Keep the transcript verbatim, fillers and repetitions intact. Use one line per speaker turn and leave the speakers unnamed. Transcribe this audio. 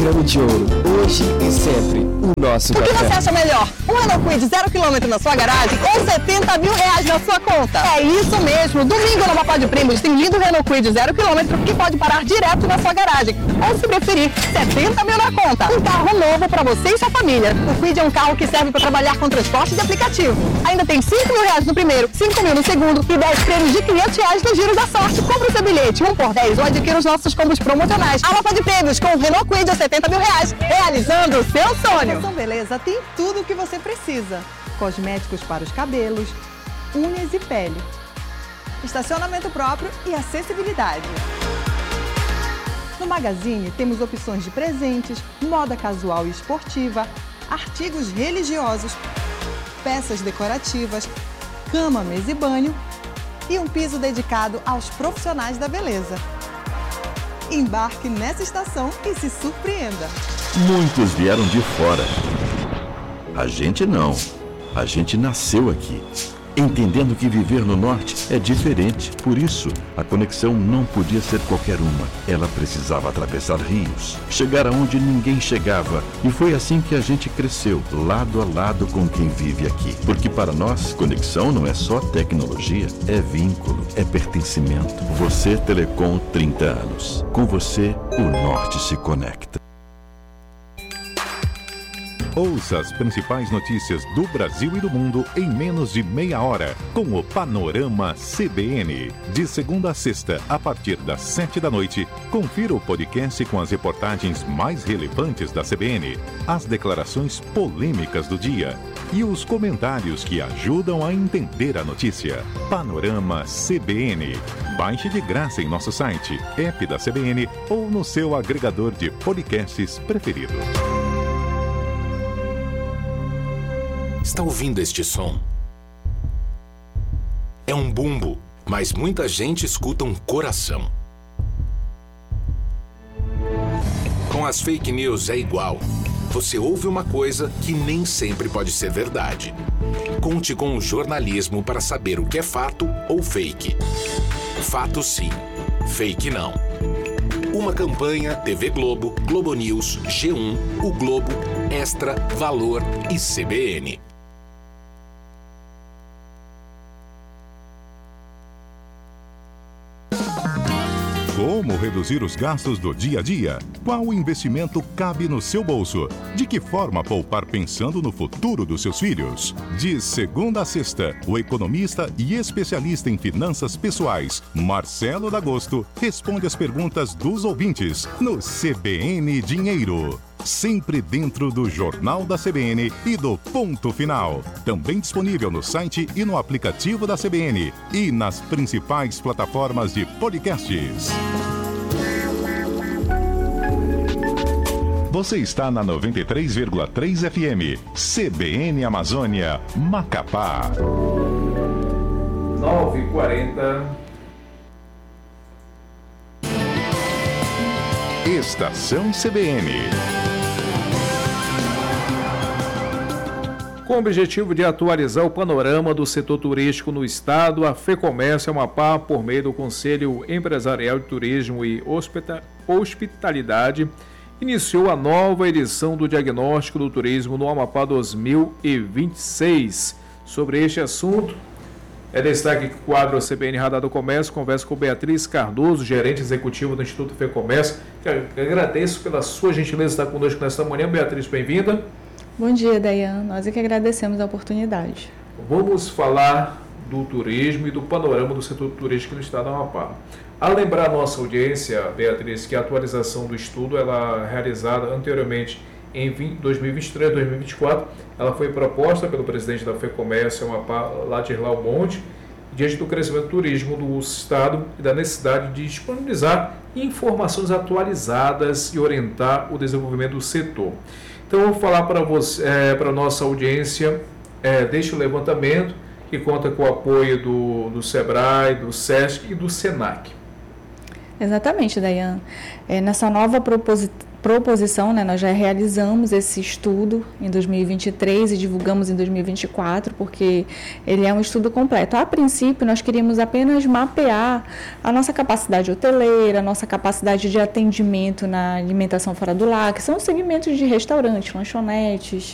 grama de ouro, hoje e sempre, o nosso
café. O que você acha melhor? Um Renault Kwid zero quilômetro na sua garagem ou setenta mil reais na sua conta? É isso mesmo, domingo no Amapá de Prêmios tem lindo Renault Kwid zero quilômetro que pode parar direto na sua garagem. Ou se preferir, setenta mil na conta. Um carro novo para você e sua família. O Kwid é um carro que serve para trabalhar com transporte de aplicativo. Ainda tem cinco mil reais no primeiro, cinco mil no segundo e dez prêmios de quinhentos reais no Giro da Sorte. Compre o seu bilhete, um por dez, ou adquira os nossos combos promocionais. Amapá de Prêmios com o Renault Kwid a setenta mil reais, realizando o seu sonho.
São Beleza tem tudo o que você precisa. Cosméticos para os cabelos, unhas e pele. Estacionamento próprio e acessibilidade. No Magazine temos opções de presentes, moda casual e esportiva, artigos religiosos, peças decorativas, cama, mesa e banho e um piso dedicado aos profissionais da beleza. Embarque nessa estação e se surpreenda.
Muitos vieram de fora. A gente não. A gente nasceu aqui, entendendo que viver no norte é diferente. Por isso, a conexão não podia ser qualquer uma. Ela precisava atravessar rios, chegar aonde ninguém chegava. E foi assim que a gente cresceu, lado a lado com quem vive aqui. Porque para nós, conexão não é só tecnologia, é vínculo, é pertencimento. Você, Telecom, trinta anos. Com você, o norte se conecta.
Ouça as principais notícias do Brasil e do mundo em menos de meia hora, com o Panorama C B N. De segunda a sexta, a partir das sete da noite, confira o podcast com as reportagens mais relevantes da C B N, as declarações polêmicas do dia e os comentários que ajudam a entender a notícia. Panorama C B N. Baixe de graça em nosso site, app da C B N ou no seu agregador de podcasts preferido.
Está ouvindo este som? É um bumbo, mas muita gente escuta um coração. Com as fake news é igual. Você ouve uma coisa que nem sempre pode ser verdade. Conte com o jornalismo para saber o que é fato ou fake. Fato sim, fake não. Uma campanha T V Globo, Globo News, G um, O Globo, Extra, Valor e C B N.
Como reduzir os gastos do dia a dia? Qual investimento cabe no seu bolso? De que forma poupar pensando no futuro dos seus filhos? De segunda a sexta, o economista e especialista em finanças pessoais, Marcelo D'Agosto, responde as perguntas dos ouvintes no C B N Dinheiro. Sempre dentro do Jornal da C B N e do Ponto Final. Também disponível no site e no aplicativo da C B N e nas principais plataformas de podcasts. Você está na noventa e três vírgula três F M, C B N Amazônia, Macapá.
nove e quarenta.
Estação C B N.
Com o objetivo de atualizar o panorama do setor turístico no estado, a FEComércio Amapá, por meio do Conselho Empresarial de Turismo e Hospitalidade, iniciou a nova edição do Diagnóstico do Turismo no Amapá dois mil e vinte e seis. Sobre este assunto, é destaque que o quadro C B N Radar do Comércio conversa com Beatriz Cardoso, gerente executiva do Instituto FEComércio. Que agradeço pela sua gentileza de estar conosco nesta manhã. Beatriz, bem-vinda.
Bom dia, Dayan. Nós é que agradecemos a oportunidade.
Vamos falar do turismo e do panorama do setor turístico no estado do Amapá. A lembrar a nossa audiência, Beatriz, que a atualização do estudo, ela realizada anteriormente em dois mil e vinte e três, dois mil e vinte e quatro, ela foi proposta pelo presidente da FEComércio Amapá, Ladirlau Monte, diante do crescimento do turismo do estado e da necessidade de disponibilizar informações atualizadas e orientar o desenvolvimento do setor. Então, eu vou falar para você, é, para a nossa audiência, é, deste levantamento, que conta com o apoio do, do SEBRAE, do SESC e do SENAC.
Exatamente, Dayan. É, nessa nova proposi- proposição, né, nós já realizamos esse estudo em dois mil e vinte e três e divulgamos em dois mil e vinte e quatro, porque ele é um estudo completo. A princípio, nós queríamos apenas mapear a nossa capacidade hoteleira, a nossa capacidade de atendimento na alimentação fora do lar, que são os segmentos de restaurantes, lanchonetes,